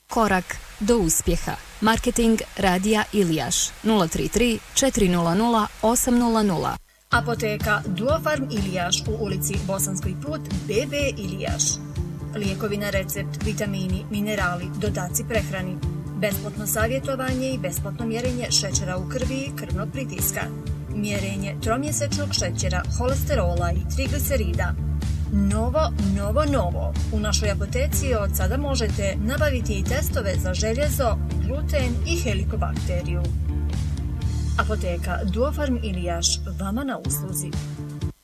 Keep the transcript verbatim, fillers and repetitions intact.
Korak do uspjeha. Marketing Radija Ilijaš nula tri tri četiri nula nula osam nula nula. Apoteka Duofarm Ilijaš u ulici Bosanski put B B Ilijaš. Lijekovi na recept, vitamini, minerali, dodaci prehrani. Besplatno savjetovanje i besplatno mjerenje šećera u krvi i krvnog pritiska. Mjerenje tromjesečnog šećera, holesterola i triglicerida. Novo, novo, novo. U našoj apoteci od sada možete nabaviti i testove za željezo, gluten i helikobakteriju. Apoteka Duofarm Ilijaš, vama na usluzi.